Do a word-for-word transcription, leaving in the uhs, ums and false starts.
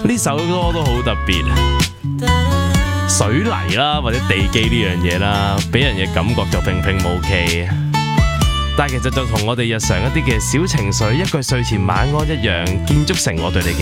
呢首歌都好特別，水泥啦或者地基呢樣嘢啦，俾人嘅感覺就平平無奇，但係其實就同我哋日常一啲嘅小情緒，一句睡前晚安一樣，建築成我對你嘅